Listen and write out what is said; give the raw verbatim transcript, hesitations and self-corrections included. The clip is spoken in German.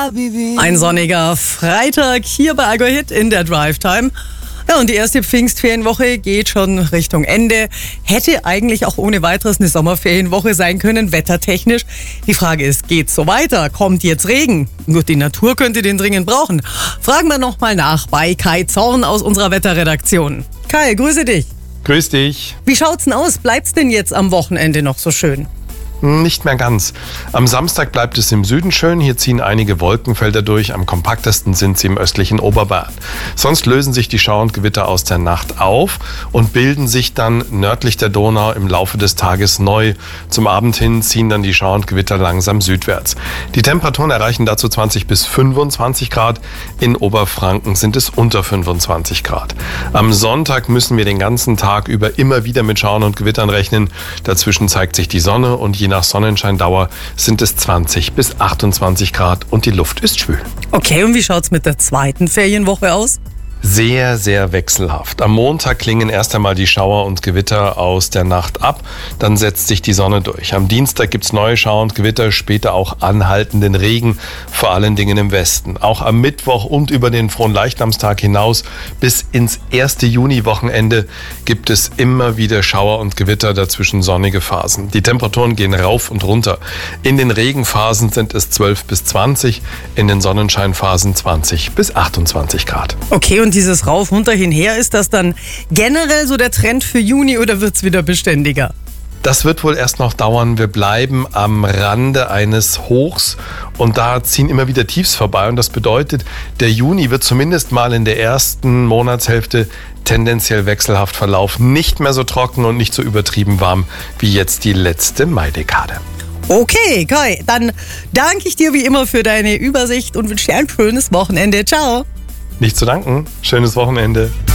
Ein sonniger Freitag hier bei Agro Hit in der Drive Time. Ja, und die erste Pfingstferienwoche geht schon Richtung Ende. Hätte eigentlich auch ohne weiteres eine Sommerferienwoche sein können, wettertechnisch. Die Frage ist, geht's so weiter? Kommt jetzt Regen? Nur die Natur könnte den dringend brauchen. Fragen wir nochmal nach bei Kai Zorn aus unserer Wetterredaktion. Kai, grüße dich. Grüß dich. Wie schaut's denn aus? Bleibt's denn jetzt am Wochenende noch so schön? Nicht mehr ganz. Am Samstag bleibt es im Süden schön. Hier ziehen einige Wolkenfelder durch. Am kompaktesten sind sie im östlichen Oberbayern. Sonst lösen sich die Schauer und Gewitter aus der Nacht auf und bilden sich dann nördlich der Donau im Laufe des Tages neu. Zum Abend hin ziehen dann die Schauer und Gewitter langsam südwärts. Die Temperaturen erreichen dazu zwanzig bis fünfundzwanzig Grad. In Oberfranken sind es unter fünfundzwanzig Grad. Am Sonntag müssen wir den ganzen Tag über immer wieder mit Schauern und Gewittern rechnen. Dazwischen zeigt sich die Sonne und je nach Sonnenscheindauer sind es zwanzig bis achtundzwanzig Grad und die Luft ist schwül. Okay, und wie schaut's mit der zweiten Ferienwoche aus? Sehr, sehr wechselhaft. Am Montag klingen erst einmal die Schauer und Gewitter aus der Nacht ab, dann setzt sich die Sonne durch. Am Dienstag gibt es neue Schauer und Gewitter, später auch anhaltenden Regen, vor allen Dingen im Westen. Auch am Mittwoch und über den Fronleichnamstag hinaus bis ins erste Juniwochenende gibt es immer wieder Schauer und Gewitter, dazwischen sonnige Phasen. Die Temperaturen gehen rauf und runter. In den Regenphasen sind es zwölf bis zwanzig, in den Sonnenscheinphasen zwanzig bis achtundzwanzig Grad. Okay, und dieses Rauf, runter, hinher, ist das dann generell so der Trend für Juni oder wird es wieder beständiger? Das wird wohl erst noch dauern. Wir bleiben am Rande eines Hochs und da ziehen immer wieder Tiefs vorbei. Und das bedeutet, der Juni wird zumindest mal in der ersten Monatshälfte tendenziell wechselhaft verlaufen. Nicht mehr so trocken und nicht so übertrieben warm wie jetzt die letzte Maidekade. Okay, Kai, dann danke ich dir wie immer für deine Übersicht und wünsche dir ein schönes Wochenende. Ciao. Nicht zu danken. Schönes Wochenende.